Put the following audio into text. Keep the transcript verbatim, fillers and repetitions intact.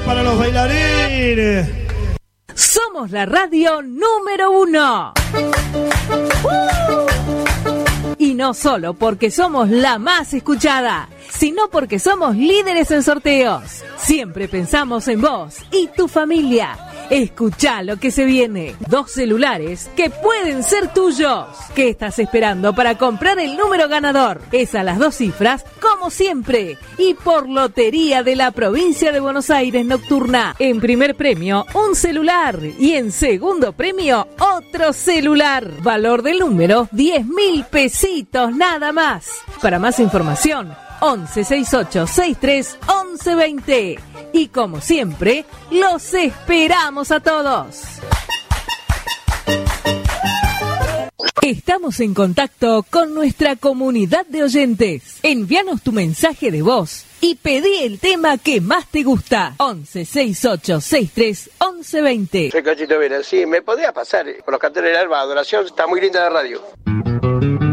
para los bailarines. Somos la radio número uno. ¡Uh! Y no solo porque somos la más escuchada, sino porque somos líderes en sorteos. Siempre pensamos en vos y tu familia. Escuchá lo que se viene. Dos celulares que pueden ser tuyos. ¿Qué estás esperando para comprar el número ganador? Es a las dos cifras, como siempre. Y por Lotería de la Provincia de Buenos Aires Nocturna. En primer premio, un celular. Y en segundo premio, otro celular. Valor del número, diez mil pesitos nada más. Para más información, once sesenta y ocho sesenta y tres once veinte. Y como siempre, los esperamos a todos. Estamos en contacto con nuestra comunidad de oyentes. Envíanos tu mensaje de voz y pedí el tema que más te gusta. once sesenta y ocho sesenta y tres once veinte. Soy Cachito Vera. Sí, ¿me podría pasar por los carteles del alba? Adoración, está muy linda la radio.